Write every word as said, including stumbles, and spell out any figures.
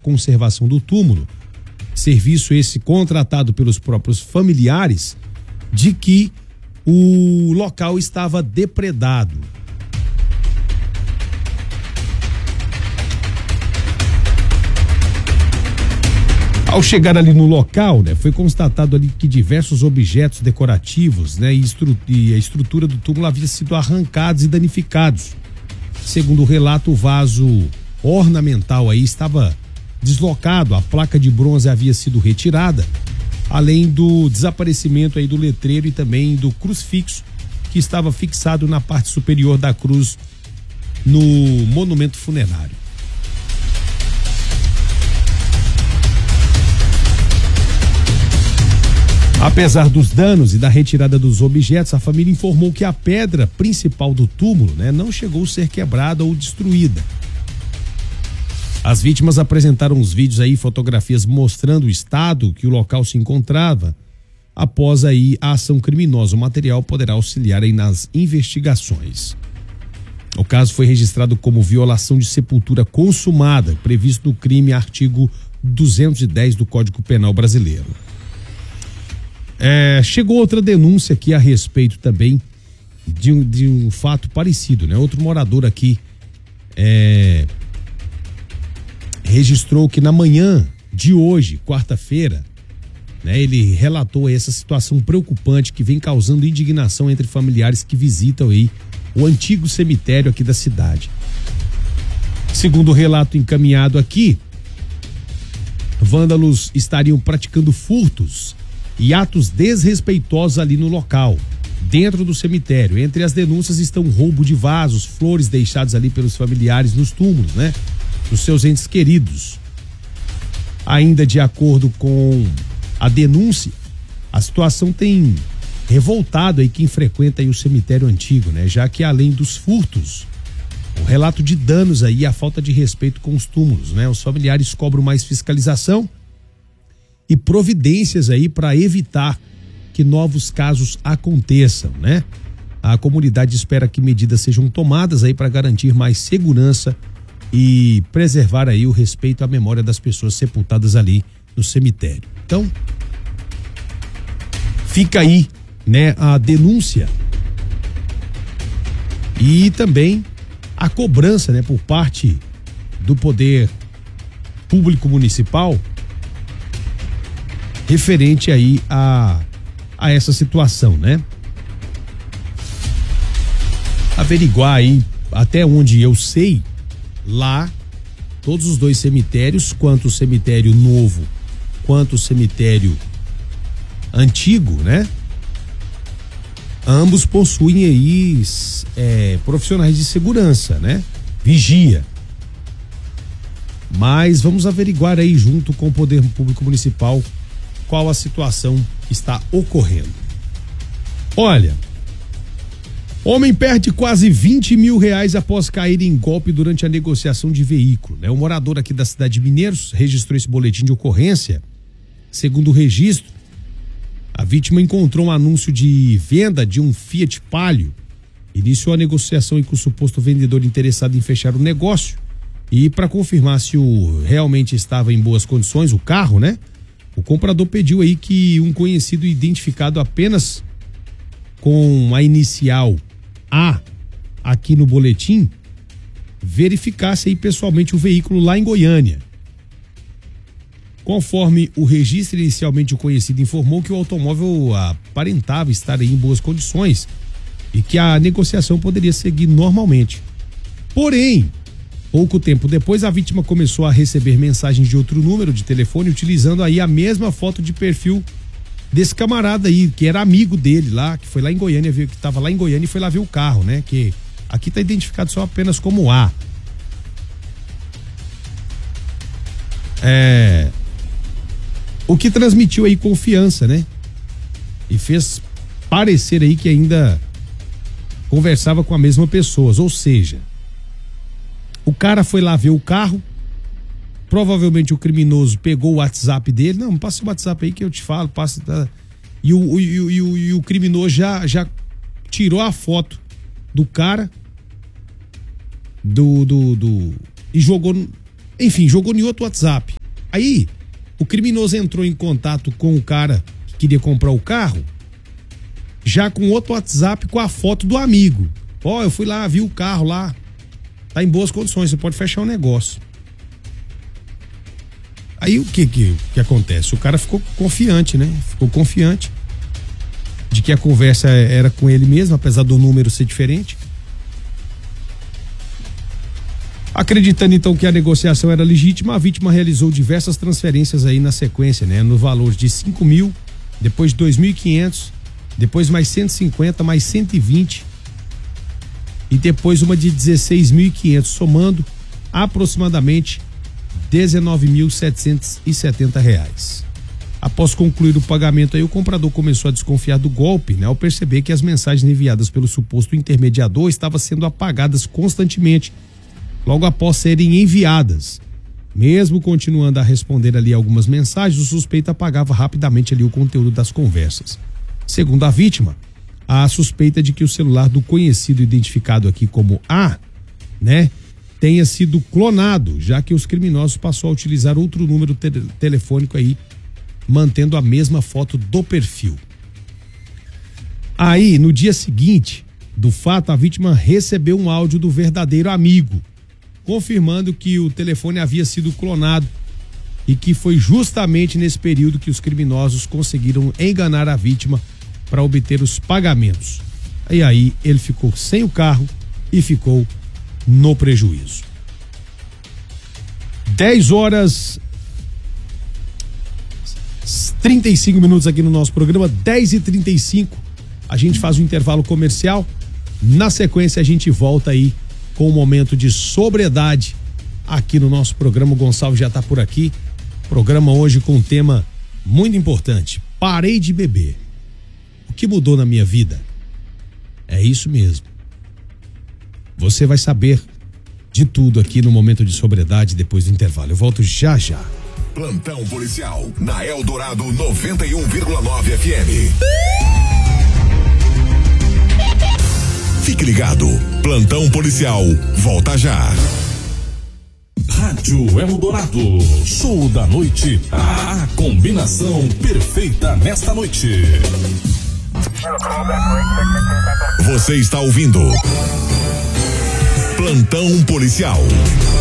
conservação do túmulo, serviço esse contratado pelos próprios familiares, de que o local estava depredado. Ao chegar ali no local, né, foi constatado ali que diversos objetos decorativos, né, e, estru- e a estrutura do túmulo havia sido arrancados e danificados. Segundo o relato, o vaso ornamental aí estava deslocado, a placa de bronze havia sido retirada, além do desaparecimento aí do letreiro e também do crucifixo que estava fixado na parte superior da cruz no monumento funerário. Apesar dos danos e da retirada dos objetos, a família informou que a pedra principal do túmulo, né, não chegou a ser quebrada ou destruída. As vítimas apresentaram os vídeos aí, fotografias mostrando o estado que o local se encontrava após aí a ação criminosa. O material poderá auxiliar aí nas investigações. O caso foi registrado como violação de sepultura consumada, previsto no crime artigo duzentos e dez do Código Penal brasileiro. É, chegou outra denúncia aqui a respeito também de um, de um fato parecido, né? Outro morador aqui é, registrou que na manhã de hoje, quarta-feira, né, ele relatou essa situação preocupante que vem causando indignação entre familiares que visitam aí o antigo cemitério aqui da cidade. Segundo o relato encaminhado aqui, vândalos estariam praticando furtos e atos desrespeitosos ali no local, dentro do cemitério. Entre as denúncias estão roubo de vasos, flores deixadas ali pelos familiares nos túmulos, né? Dos seus entes queridos. Ainda de acordo com a denúncia, a situação tem revoltado aí quem frequenta aí o cemitério antigo, né? Já que além dos furtos, o relato de danos aí, a falta de respeito com os túmulos, né? Os familiares cobram mais fiscalização e providências aí para evitar que novos casos aconteçam, né? A comunidade espera que medidas sejam tomadas aí para garantir mais segurança e preservar aí o respeito à memória das pessoas sepultadas ali no cemitério. Então, fica aí, né, a denúncia e também a cobrança, né, por parte do poder público municipal referente aí a, a essa situação, né? Averiguar aí, até onde eu sei, lá, todos os dois cemitérios, quanto o cemitério novo, quanto o cemitério antigo, né? Ambos possuem aí é, profissionais de segurança, né? Vigia. Mas vamos averiguar aí junto com o Poder Público Municipal qual a situação que está ocorrendo. Olha, homem perde quase vinte mil reais após cair em golpe durante a negociação de veículo, né? O morador aqui da cidade de Mineiros registrou esse boletim de ocorrência. Segundo o registro, a vítima encontrou um anúncio de venda de um Fiat Palio, iniciou a negociação com o suposto vendedor interessado em fechar o negócio e para confirmar se o realmente estava em boas condições, o carro, né? O comprador pediu aí que um conhecido identificado apenas com a inicial A aqui no boletim verificasse aí pessoalmente o veículo lá em Goiânia. Conforme o registro, inicialmente o conhecido informou que o automóvel aparentava estar aí em boas condições e que a negociação poderia seguir normalmente. Porém, pouco tempo depois, a vítima começou a receber mensagens de outro número de telefone, utilizando aí a mesma foto de perfil desse camarada aí, que era amigo dele lá, que foi lá em Goiânia, viu que estava lá em Goiânia e foi lá ver o carro, né? Que aqui está identificado só apenas como A. É... O que transmitiu aí confiança, né? E fez parecer aí que ainda conversava com a mesma pessoa, ou seja, o cara foi lá ver o carro, provavelmente o criminoso pegou o WhatsApp dele, não, passa o WhatsApp aí que eu te falo, passa, tá? e, o, o, e, o, e o criminoso já, já tirou a foto do cara, do, do, do e jogou, enfim, jogou em outro WhatsApp. Aí, o criminoso entrou em contato com o cara que queria comprar o carro, já com outro WhatsApp com a foto do amigo. Ó, oh, eu fui lá, vi o carro lá, tá em boas condições, você pode fechar o negócio. Aí o que que, que acontece? O cara ficou confiante, né? Ficou confiante de que a conversa era com ele mesmo, apesar do número ser diferente. Acreditando então que a negociação era legítima, a vítima realizou diversas transferências aí na sequência, né? No valor de cinco mil, depois dois mil e quinhentos, depois mais cento e cinquenta, mais cento e vinte e depois uma de dezesseis mil e quinhentos, somando aproximadamente dezenove mil setecentos e setenta reais. Após concluir o pagamento aí, o comprador começou a desconfiar do golpe, né? Ao perceber que as mensagens enviadas pelo suposto intermediador estavam sendo apagadas constantemente, logo após serem enviadas. Mesmo continuando a responder ali algumas mensagens, o suspeito apagava rapidamente ali o conteúdo das conversas. Segundo a vítima, há a suspeita de que o celular do conhecido identificado aqui como A, né, tenha sido clonado, já que os criminosos passou a utilizar outro número te- telefônico aí, mantendo a mesma foto do perfil. Aí, no dia seguinte do fato, a vítima recebeu um áudio do verdadeiro amigo, confirmando que o telefone havia sido clonado e que foi justamente nesse período que os criminosos conseguiram enganar a vítima para obter os pagamentos. E aí ele ficou sem o carro e ficou no prejuízo. dez horas trinta e cinco minutos aqui no nosso programa, dez e trinta e cinco. A gente faz um intervalo comercial. Na sequência a gente volta aí com um momento de sobriedade aqui no nosso programa. O Gonçalves já está por aqui. Programa hoje com um tema muito importante. Parei de beber. O que mudou na minha vida? É isso mesmo. Você vai saber de tudo aqui no momento de sobriedade depois do intervalo. Eu volto já já. Plantão policial na Eldorado noventa e um vírgula nove F M. Fique ligado. Plantão policial volta já. Rádio Eldorado, show da noite, a combinação perfeita nesta noite. Você está ouvindo Plantão policial.